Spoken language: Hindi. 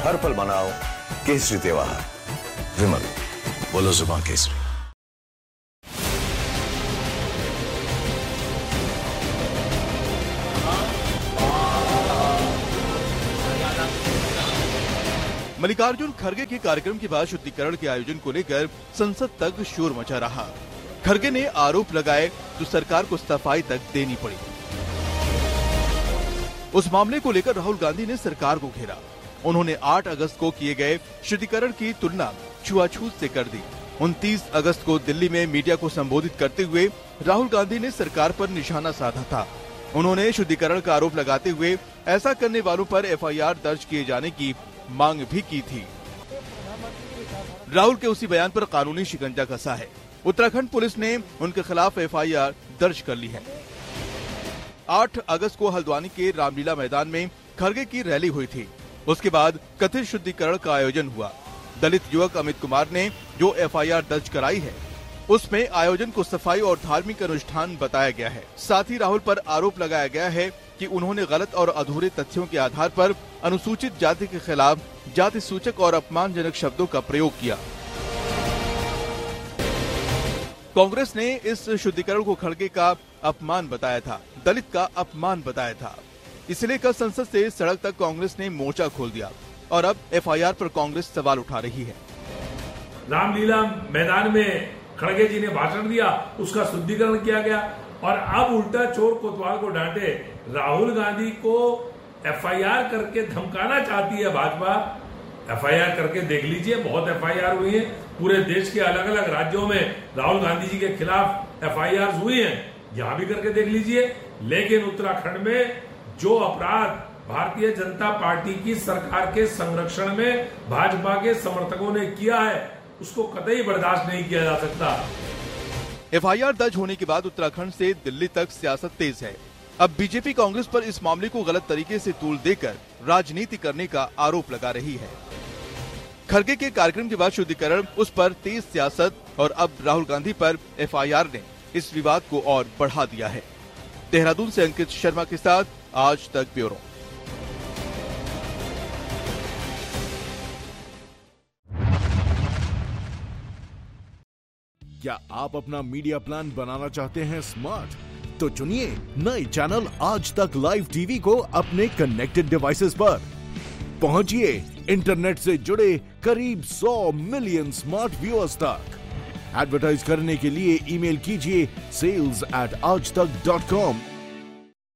हर पल मनाओ केसरी त्योहार। विमल, बोलो जुबान केसरी। मल्लिकार्जुन खड़गे के कार्यक्रम के बाद शुद्धिकरण के आयोजन को लेकर संसद तक शोर मचा रहा। खड़गे ने आरोप लगाए तो सरकार को सफाई तक देनी पड़ी। उस मामले को लेकर राहुल गांधी ने सरकार को घेरा। उन्होंने 8 अगस्त को किए गए शुद्धिकरण की तुलना छुआछूत से कर दी। 29 अगस्त को दिल्ली में मीडिया को संबोधित करते हुए राहुल गांधी ने सरकार पर निशाना साधा था। उन्होंने शुद्धिकरण का आरोप लगाते हुए ऐसा करने वालों पर FIR दर्ज किए जाने की मांग भी की थी। राहुल के उसी बयान पर कानूनी शिकंजा कसा है। उत्तराखंड पुलिस ने उनके खिलाफ FIR दर्ज कर ली है। 8 अगस्त को हल्द्वानी के रामलीला मैदान में खड़गे की रैली हुई थी। उसके बाद कथित शुद्धिकरण का आयोजन हुआ। दलित युवक अमित कुमार ने जो FIR दर्ज कराई है उसमें आयोजन को सफाई और धार्मिक अनुष्ठान बताया गया है। साथ ही राहुल पर आरोप लगाया गया है कि उन्होंने गलत और अधूरे तथ्यों के आधार पर अनुसूचित जाति के खिलाफ जाति सूचक और अपमानजनक शब्दों का प्रयोग किया। कांग्रेस ने इस शुद्धिकरण को खड़गे का अपमान बताया था, दलित का अपमान बताया था। इसलिए कल संसद से सड़क तक कांग्रेस ने मोर्चा खोल दिया और अब FIR पर कांग्रेस सवाल उठा रही है। रामलीला मैदान में खड़गे जी ने भाषण दिया, उसका शुद्धिकरण किया गया और अब उल्टा चोर कोतवाल को डांटे। राहुल गांधी को FIR करके धमकाना चाहती है भाजपा। FIR करके देख लीजिए, बहुत FIR हुई है। पूरे देश के अलग अलग राज्यों में राहुल गांधी जी के खिलाफ FIR हुई हैं, यहां भी करके देख लीजिए। लेकिन उत्तराखंड में जो अपराध भारतीय जनता पार्टी की सरकार के संरक्षण में भाजपा के समर्थकों ने किया है, उसको कतई बर्दाश्त नहीं किया जा सकता। FIR दर्ज होने के बाद उत्तराखंड से दिल्ली तक सियासत तेज है। अब बीजेपी कांग्रेस पर इस मामले को गलत तरीके से तूल देकर राजनीति करने का आरोप लगा रही है। खड़गे के कार्यक्रम के बाद शुद्धिकरण, उस पर तेज सियासत और अब राहुल गांधी पर FIR ने इस विवाद को और बढ़ा दिया है। देहरादून से अंकित शर्मा के साथ आज तक ब्यूरो। क्या आप अपना मीडिया प्लान बनाना चाहते हैं स्मार्ट? तो चुनिए नए चैनल आज तक लाइव टीवी को अपने कनेक्टेड डिवाइसेस पर। पहुंचिए इंटरनेट से जुड़े करीब 100 मिलियन स्मार्ट व्यूअर्स तक। एडवर्टाइज करने के लिए ईमेल कीजिए sales@aajtak.com